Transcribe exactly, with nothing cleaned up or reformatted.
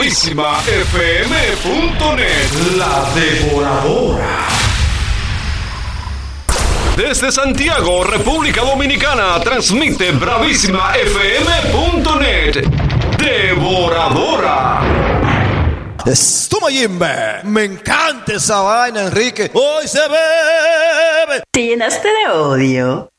F M punto net, la devoradora. Desde Santiago, República Dominicana, transmite Bravísima F M punto net, devoradora. Estumayimbe, me encanta esa vaina, Enrique. Hoy se bebe. Te llenaste de odio.